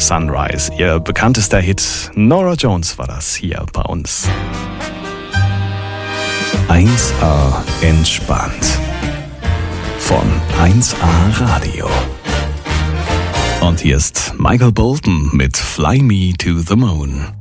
Sunrise. Ihr bekanntester Hit, Norah Jones war das hier bei uns. 1A entspannt. Von 1A Radio. Und hier ist Michael Bolton mit Fly Me to the Moon.